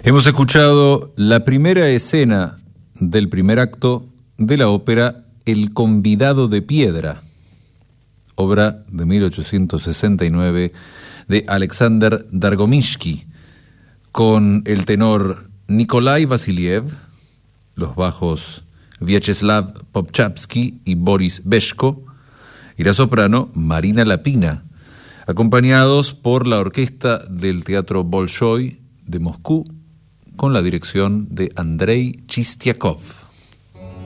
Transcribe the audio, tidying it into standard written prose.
Hemos escuchado la primera escena del primer acto de la ópera El convidado de piedra, obra de 1869 de Alexander Dargomishky, con el tenor Nikolai Vasiliev, los bajos Vyacheslav Popchavsky y Boris Beshko, y la soprano Marina Lapina, acompañados por la orquesta del Teatro Bolshoi de Moscú, con la dirección de Andrei Chistiakov.